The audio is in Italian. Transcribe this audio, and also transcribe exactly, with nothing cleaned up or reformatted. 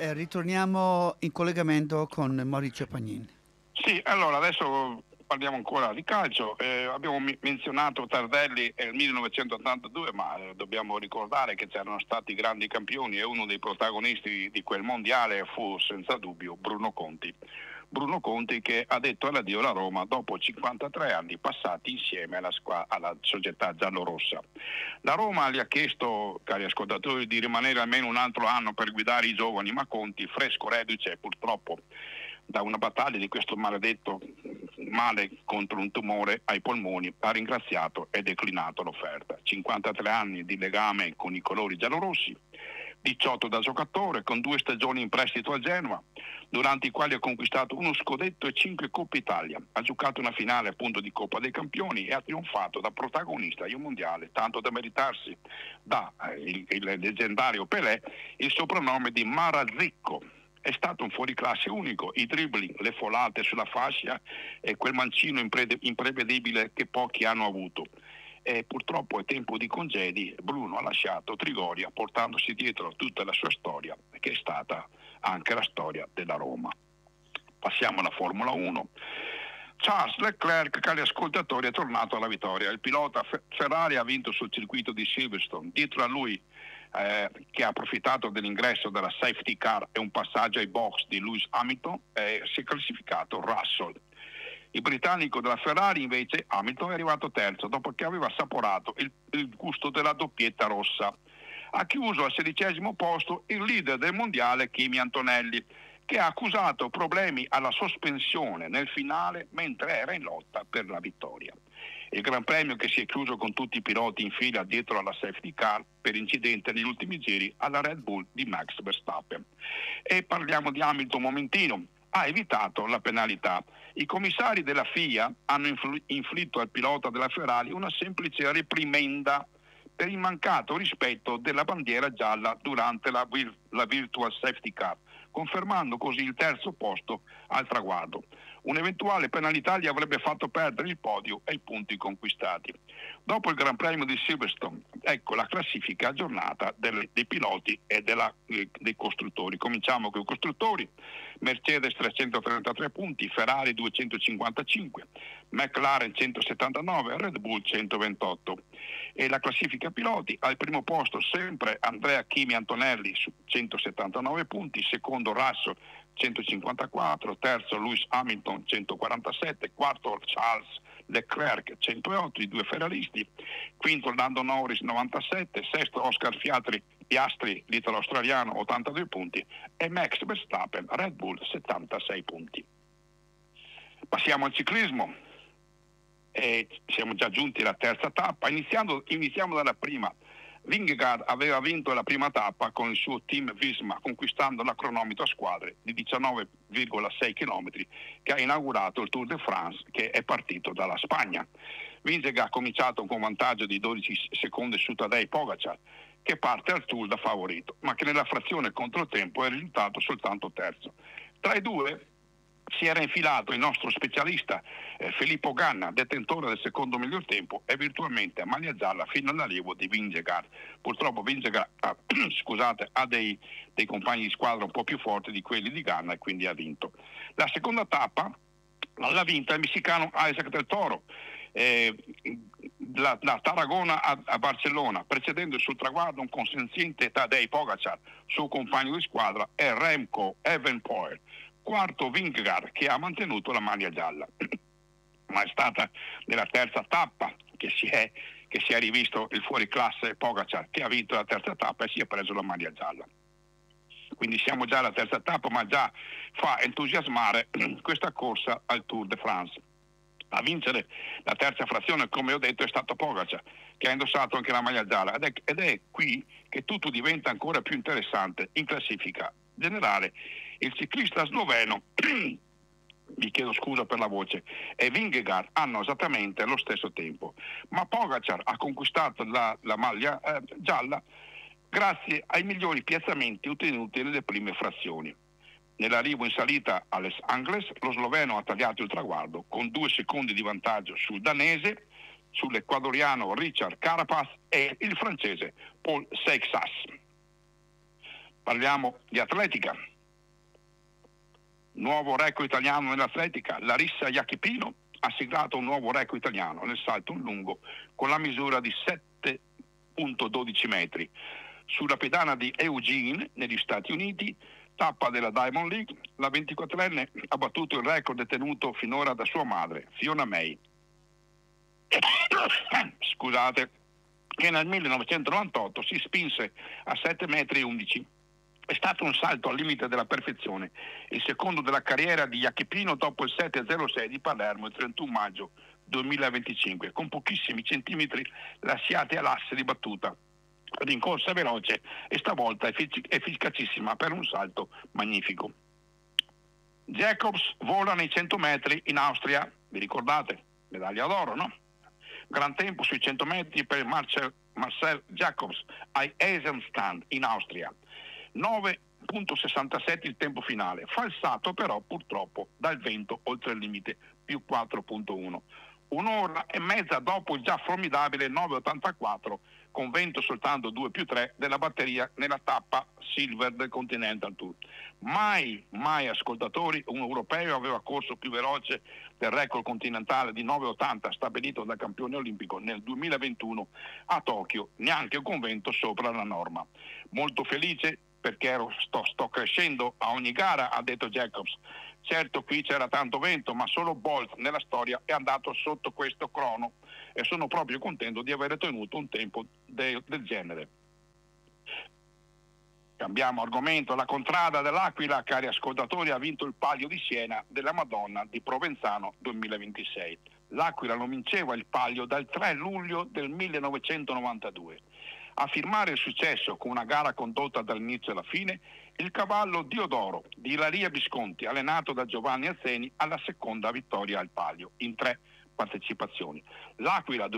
eh, ritorniamo in collegamento con Maurizio Pagnin. Sì, allora adesso parliamo ancora di calcio. Eh, abbiamo mi- menzionato Tardelli nel millenovecentottantadue, ma eh, dobbiamo ricordare che c'erano stati grandi campioni e uno dei protagonisti di quel mondiale fu senza dubbio Bruno Conti. Bruno Conti che ha detto l'addio alla Roma dopo cinquantatré anni passati insieme alla, squa- alla società giallorossa. La Roma gli ha chiesto, cari ascoltatori, di rimanere almeno un altro anno per guidare i giovani, ma Conti, fresco reduce purtroppo da una battaglia di questo maledetto male contro un tumore ai polmoni, ha ringraziato e declinato l'offerta. cinquantatré anni di legame con i colori giallorossi, diciotto da giocatore, con due stagioni in prestito a Genova, durante i quali ha conquistato uno scudetto e cinque Coppe Italia. Ha giocato una finale appunto di Coppa dei Campioni e ha trionfato da protagonista in un mondiale, tanto da meritarsi da eh, il, il leggendario Pelé il soprannome di Marazicco. È stato un fuoriclasse unico, i dribbling, le folate sulla fascia e quel mancino impre- imprevedibile che pochi hanno avuto. E purtroppo è tempo di congedi, Bruno ha lasciato Trigoria portandosi dietro tutta la sua storia, che è stata anche la storia della Roma. Passiamo alla Formula uno. Charles Leclerc, cari ascoltatori, è tornato alla vittoria. Il pilota Ferrari ha vinto sul circuito di Silverstone. Dietro a lui, eh, che ha approfittato dell'ingresso della safety car e un passaggio ai box di Lewis Hamilton, eh, si è classificato Russell. Il britannico della Ferrari invece, Hamilton, è arrivato terzo dopo che aveva assaporato il, il gusto della doppietta rossa. Ha chiuso al sedicesimo posto il leader del mondiale Kimi Antonelli, che ha accusato problemi alla sospensione nel finale mentre era in lotta per la vittoria. Il Gran Premio che si è chiuso con tutti i piloti in fila dietro alla safety car per incidente negli ultimi giri alla Red Bull di Max Verstappen. E parliamo di Hamilton un momentino. Ha evitato la penalità. I commissari della F I A hanno influ- inflitto al pilota della Ferrari una semplice reprimenda per il mancato rispetto della bandiera gialla durante la, vir- la virtual safety car, confermando così il terzo posto al traguardo. Un'eventuale penalità gli avrebbe fatto perdere il podio e i punti conquistati. Dopo il Gran Premio di Silverstone, ecco la classifica aggiornata delle, dei piloti e della, eh, dei costruttori. Cominciamo con i costruttori. Mercedes trecentotrentatré punti, Ferrari duecentocinquantacinque, McLaren centosettantanove, Red Bull centoventotto. E la classifica piloti: al primo posto sempre Andrea Kimi Antonelli su centosettantanove punti, secondo Russell centocinquantaquattro, terzo Lewis Hamilton centoquarantasette, quarto Charles Leclerc centootto, i due ferraristi, quinto Lando Norris novantasette, sesto Oscar Fiatri Piastri, l'italo-australiano, ottantadue punti, e Max Verstappen Red Bull settantasei punti. Passiamo al ciclismo e siamo già giunti alla terza tappa. Iniziando, iniziamo dalla prima. Vingegaard aveva vinto la prima tappa con il suo team Visma, conquistando la cronometro a squadre di diciannove virgola sei chilometri che ha inaugurato il Tour de France, che è partito dalla Spagna. Vingegaard ha cominciato con vantaggio di dodici secondi su Tadej Pogacar, che parte al Tour da favorito, ma che nella frazione controtempo è risultato soltanto terzo. Tra i due si era infilato il nostro specialista eh, Filippo Ganna, detentore del secondo miglior tempo e virtualmente a maglia gialla fino all'arrivo di Vingegaard. Purtroppo Vingegaard ha, scusate, ha dei, dei compagni di squadra un po' più forti di quelli di Ganna e quindi ha vinto. La seconda tappa l'ha vinta il messicano Isaac del Toro, eh, la, la Tarragona a, a Barcellona, precedendo sul traguardo un consenziente Tadej Pogacar, suo compagno di squadra, e Remco Evenepoel. Quarto Vingegaard, che ha mantenuto la maglia gialla. Ma è stata nella terza tappa che si è, che si è rivisto il fuoriclasse Pogacar, che ha vinto la terza tappa e si è preso la maglia gialla. Quindi siamo già alla terza tappa, ma già fa entusiasmare questa corsa al Tour de France. A vincere la terza frazione, come ho detto, è stato Pogacar, che ha indossato anche la maglia gialla, ed è, ed è qui che tutto diventa ancora più interessante. In classifica generale il ciclista sloveno, vi chiedo scusa per la voce, e Vingegaard hanno esattamente lo stesso tempo, ma Pogacar ha conquistato la, la maglia eh, gialla grazie ai migliori piazzamenti ottenuti nelle prime frazioni. Nell'arrivo in salita a Les Angles, lo sloveno ha tagliato il traguardo con due secondi di vantaggio sul danese, sull'ecuadoriano Richard Carapaz e il francese Paul Seixas. Parliamo di atletica. Nuovo record italiano nell'atletica. Larissa Iachipino ha siglato un nuovo record italiano nel salto in lungo con la misura di sette virgola dodici metri. Sulla pedana di Eugene, negli Stati Uniti, tappa della Diamond League, la ventiquattrenne ha battuto il record detenuto finora da sua madre, Fiona May. Scusate, che nel millenovecentonovantotto si spinse a sette metri e undici. È stato un salto al limite della perfezione, il secondo della carriera di Iachipino dopo il sette zero sei di Palermo il trentuno maggio duemilaventicinque, con pochissimi centimetri lasciati all'asse di battuta. Rincorsa veloce e stavolta effic- efficacissima per un salto magnifico. Jacobs vola nei cento metri in Austria, vi ricordate? Medaglia d'oro, no? Gran tempo sui cento metri per Marcel, Marcel Jacobs ai Eisenstand in Austria. nove virgola sessantasette il tempo finale, falsato però purtroppo dal vento oltre il limite, più quattro virgola uno. Un'ora e mezza dopo il già formidabile nove virgola ottantaquattro, con vento soltanto due più tre della batteria nella tappa Silver del Continental Tour. Mai, mai ascoltatori, un europeo aveva corso più veloce del record continentale di nove virgola ottanta stabilito dal campione olimpico nel duemilaventuno a Tokyo, neanche con vento sopra la norma. Molto felice perché ero, sto, sto crescendo a ogni gara, ha detto Jacobs. Certo, qui c'era tanto vento, ma solo Bolt nella storia è andato sotto questo crono e sono proprio contento di aver ottenuto un tempo de- del genere. Cambiamo argomento. La Contrada dell'Aquila, cari ascoltatori, ha vinto il Palio di Siena della Madonna di Provenzano duemilaventisei. L'Aquila non vinceva il Palio dal tre luglio del millenovecentonovantadue. A firmare il successo con una gara condotta dall'inizio alla fine il cavallo Diodoro di Ilaria Visconti, allenato da Giovanni Azzeni, alla seconda vittoria al Palio in tre partecipazioni. L'Aquila